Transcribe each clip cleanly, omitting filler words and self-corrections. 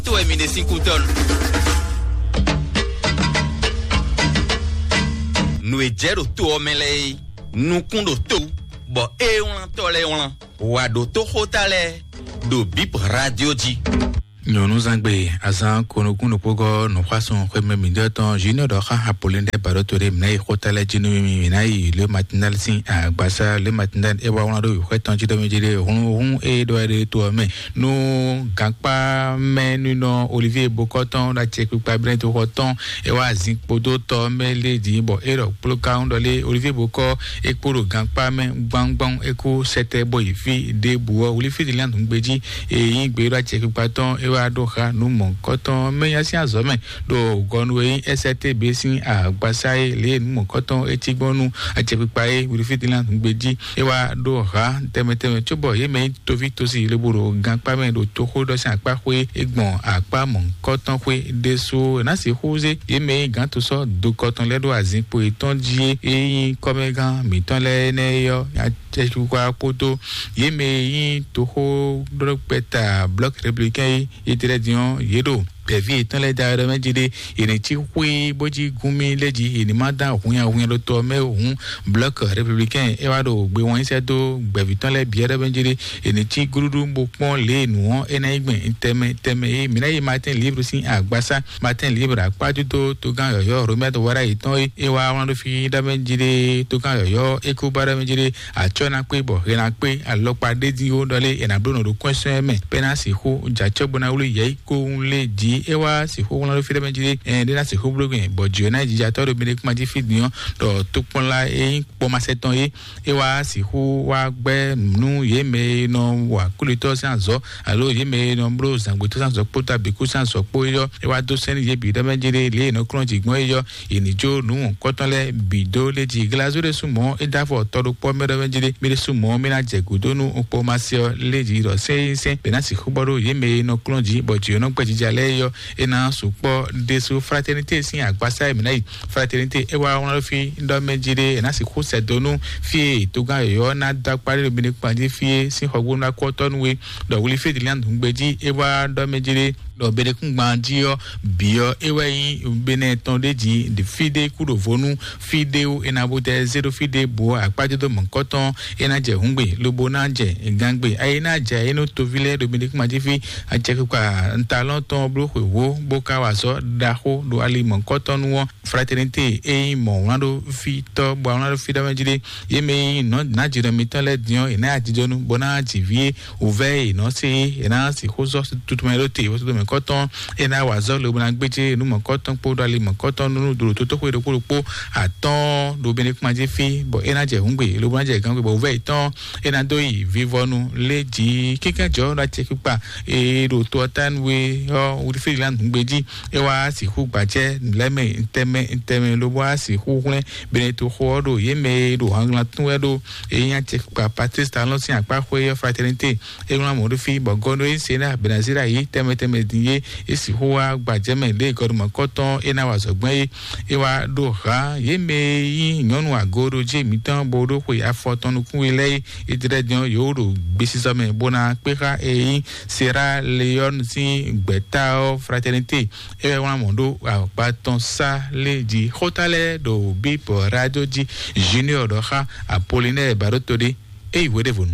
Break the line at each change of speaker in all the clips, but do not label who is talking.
Tu é mine 5 ton. No ejero tu omele. No kundo tu. Bo e on tole on. Wa do to hotale. Do bip radio ji.
Nous angbe azan konokuno pogo no façon comme midon junior do ha Apolline de Barotore mnai hotale jinu minai le matinal sin a basa le matinal e wa wona do hetan jido mejire hun e do re to me no gangpa menu no Olivier Bocoton da check pa brento hoton e wa zin podo to me le di bo e ro ploka on do le Olivier Boco e poro gangpa me gbangbang e ko sete boy fi de buo Olivier de land ngbeji e yin gbe ra check pa ton wa do ha no mon koton me ya si azome do gonwe STB sin agbasai le mon koton etigbonu ajepipa e we fit land ngbeji e wa do ha teme chobo ye me to vi to si le boro ganpa me do to ho do si apa kwe egbon apa mon koton kwe deso na si hoze ye me gan to so do koton le do azin po iton die e come gan mi ton le ne yo ajepipa poto ye me yin to ho do peta bloc républicain et très bien yedo pevi tan le da re mejide ene ti hui boji gumi leji ene ma da hun lo to me hun bloc républicain e wa do gbe won se do gbevi tan le biere mejide ene ti gurudu mo pon le nu ene igbin teme e mi na yi Martin libre sin agbasa Martin libre apaju to gan yoyo Romet wara itan e wa won do fi da mejide to gan yoyo e ko bara mejide a chona pe bo ena pe alopa de di o dole ena blono do question me penasi ho ja chobona wulu ye ko le di ewa si ho wona lo fi de menjire de na si ho blogun bo jo na jija to do mi kuma ji fi diyan do to pon la e po ma seton ewa si ho wa gbe nu ye me no wa kulito san zo alo ye me no bro sangbo to san zo pota bi ku san so po yo ewa do sen ye bi de menjire le no kron ji gbon yo enijo nu koton le bido le ji glazo de sumo e da fo to do po me de menjire mi de sumo mi na je gudo nu po ma se le ji ro se be na si ho boro ye me no kron ji bo ji no pe ji jale yo ena supo deso fraternité sin agbasa eminai fraternité ewa won fi ndo mejire ena si ku sedonu fi to gan yo na da pare obìnrin panje fi sin hogbo na ko tonwe do wuli fi diland ngbeji ewa ndo mejire do bere kun gbanji yo bio ewa yin bene ton deji de fide kuro vonu fideo ena bote zero fide bo apaje do monkoton ena je hungbe lobo na je gangbe ayi na je eno to vile do bene kun maji fi a check kwa ntalon ton bro wo boka waso daho do ali monkoton wo fraternité e mo wando fi to bo wando fi da mejire yeme no na jiro mitan le dion ena ajijonu bona jivie ouvert no se ena si hozo tout melote wo to koton ena wazo lo na gbeje nu monkoton po do ali monkoton nu do to ko do po aton do bene kuma je fi bo ena je hungbe lo na je gan bo ouvert ton ena do yi vivonu leji kikejo la check pa e do to tan we o fi land ngbeji e wa si hu gbaje leme teme lo wa si hu hun bene to ho do ye me do hangla tun we do e yan check pa Patrice Talon sin apa ko ye fraternité e ran mo do fi bogono e se na benazira yi teme diye e si hu wa gbaje me le godmo koton e na wa sogbon e wa do ha ye me yi nyonu agoro je mi tan bodo ko ya foton kun ile e dire dion yo ro gbesi so me bona pe ka e Sierra Leone sin gbeta o fraternité e wa mondo pa ton sa le di hotale do bip radio di junior do ha Apolline Barotode e iwede vonu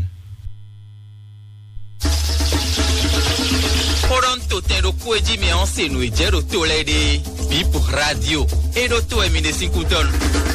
Toronto tendo kueji me onse no ejero to le de bip radio e do to e mine 5 ton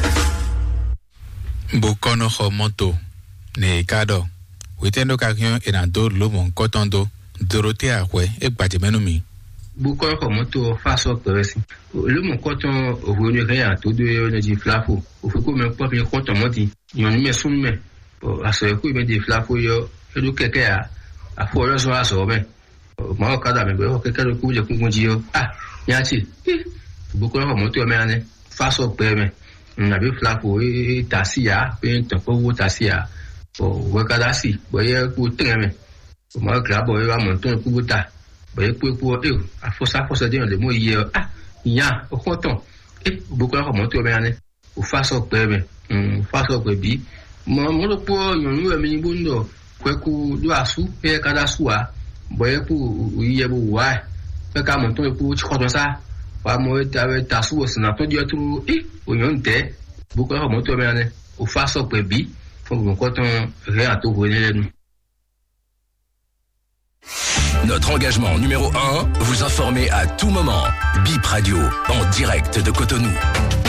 Bokono Homoto ne kado witendo kakyon enado lo mon kotondo Dorothée Akwe e gbaje menu mi
Bokono Homoto faso peresi le mon koton revenu rien to de ne di flafo o fe ko me po mi koton moti yon me sun me aso ko be di flafo yo edu keke a fo yo so aso be ma kada me be keke ko je kunji yo yachi Bokono Homoto me ane faso peme na be flafo e tasia pe to ko tasia o kada si boye ku treme ma grabo yo amonton ku buta boye ku a força de le mo ye ya o konton Bokono Homoto me ane o faso peme faso pe bi mo lo po yon nu mi bundo kweku do asu e kada suwa boye ku ye bo wa fait qu'à mon temps pour tu crois ça pas moi avec ta sous c'est n'a pas dit tout on y était beaucoup à mon temps mais au face au bi faut que quand on rien à tout venir.
Notre engagement numéro 1, vous informer à tout moment. Bip Radio, en direct de Cotonou.